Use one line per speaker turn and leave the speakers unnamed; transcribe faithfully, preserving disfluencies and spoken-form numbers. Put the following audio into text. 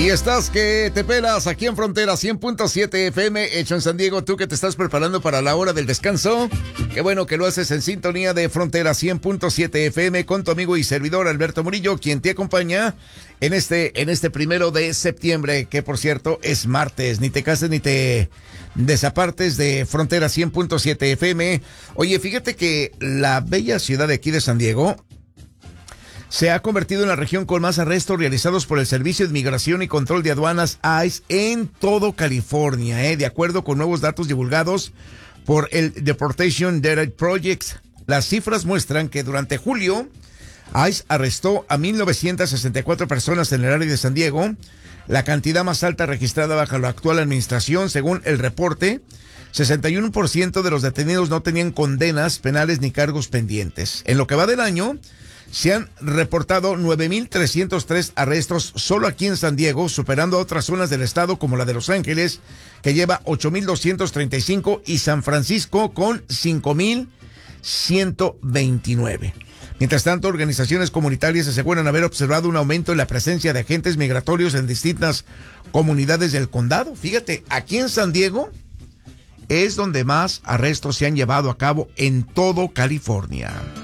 Y estás que te pelas aquí en Frontera cien punto siete F M, hecho en San Diego. Tú que te estás preparando para la hora del descanso. Qué bueno que lo haces en sintonía de Frontera cien punto siete F M con tu amigo y servidor Alberto Murillo, quien te acompaña en este, en este primero de septiembre, que por cierto es martes. Ni te cases ni te desapartes de Frontera cien punto siete F M. Oye, fíjate que la bella ciudad de aquí de San Diego se ha convertido en la región con más arrestos realizados por el Servicio de Migración y Control de Aduanas ICE en todo California, ¿eh? De acuerdo con nuevos datos divulgados por el Deportation Data Project. Las cifras muestran que durante julio ICE arrestó a mil novecientas sesenta y cuatro personas en el área de San Diego, la cantidad más alta registrada bajo la actual administración. Según el reporte, sesenta y uno por ciento de los detenidos no tenían condenas penales ni cargos pendientes. En lo que va del año, se han reportado nueve mil trescientos tres arrestos solo aquí en San Diego, superando a otras zonas del estado como la de Los Ángeles, que lleva ocho mil doscientos treinta y cinco, y San Francisco con cinco mil ciento veintinueve. Mientras tanto, organizaciones comunitarias aseguran haber observado un aumento en la presencia de agentes migratorios en distintas comunidades del condado. Fíjate, aquí en San Diego es donde más arrestos se han llevado a cabo en todo California.